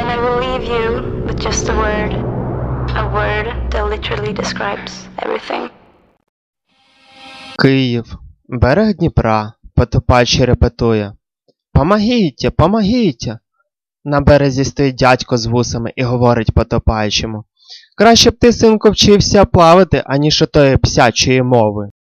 And I will leave you with just a word that literally describes everything. Київ. Берег Дніпра. Потопач репетує. «Помогіть! Помогіть!» На березі стоїть дядько з вусами і говорить потопаючому. «Краще б ти, синку, вчився плавати, аніж отої псячої мови».